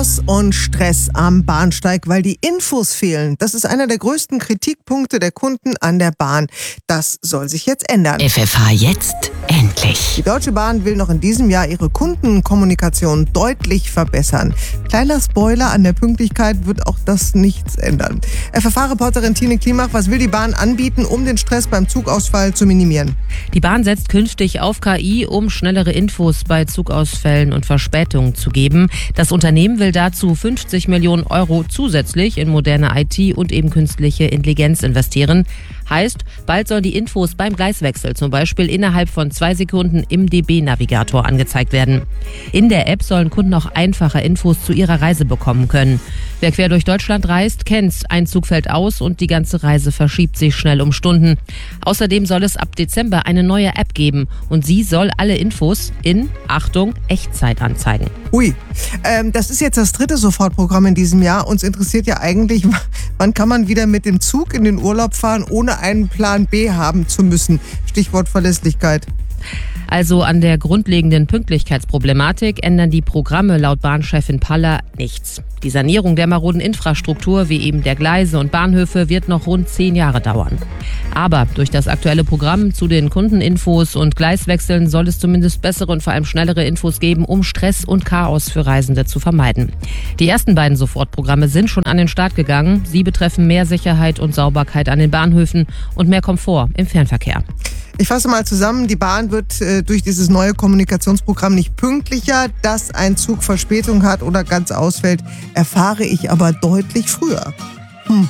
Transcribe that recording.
Chaos und Stress am Bahnsteig, weil die Infos fehlen. Das ist einer der größten Kritikpunkte der Kunden an der Bahn. Das soll sich jetzt ändern. FFH jetzt endlich. Die Deutsche Bahn will noch in diesem Jahr ihre Kundenkommunikation deutlich verbessern. Kleiner Spoiler, an der Pünktlichkeit wird auch das nichts ändern. FFH-Reporterin Tine Klimach, was will die Bahn anbieten, um den Stress beim Zugausfall zu minimieren? Die Bahn setzt künftig auf KI, um schnellere Infos bei Zugausfällen und Verspätungen zu geben. Das Unternehmen will dazu 50 Millionen Euro zusätzlich in moderne IT und eben künstliche Intelligenz investieren. Heißt, bald sollen die Infos beim Gleiswechsel zum Beispiel innerhalb von 2 Sekunden im DB-Navigator angezeigt werden. In der App sollen Kunden auch einfacher Infos zu ihrer Reise bekommen können. Wer quer durch Deutschland reist, kennt's. Ein Zug fällt aus und die ganze Reise verschiebt sich schnell um Stunden. Außerdem soll es ab Dezember eine neue App geben und sie soll alle Infos in, Achtung, Echtzeit anzeigen. Ui, das ist jetzt das 3. Sofortprogramm in diesem Jahr. Uns interessiert ja eigentlich, wann kann man wieder mit dem Zug in den Urlaub fahren, ohne einen Plan B haben zu müssen. Stichwort Verlässlichkeit. Also an der grundlegenden Pünktlichkeitsproblematik ändern die Programme laut Bahnchefin Paller nichts. Die Sanierung der maroden Infrastruktur, wie eben der Gleise und Bahnhöfe, wird noch rund 10 Jahre dauern. Aber durch das aktuelle Programm zu den Kundeninfos und Gleiswechseln soll es zumindest bessere und vor allem schnellere Infos geben, um Stress und Chaos für Reisende zu vermeiden. Die ersten beiden Sofortprogramme sind schon an den Start gegangen. Sie betreffen mehr Sicherheit und Sauberkeit an den Bahnhöfen und mehr Komfort im Fernverkehr. Ich fasse mal zusammen, die Bahn wird durch dieses neue Kommunikationsprogramm nicht pünktlicher. Dass ein Zug Verspätung hat oder ganz ausfällt, erfahre ich aber deutlich früher.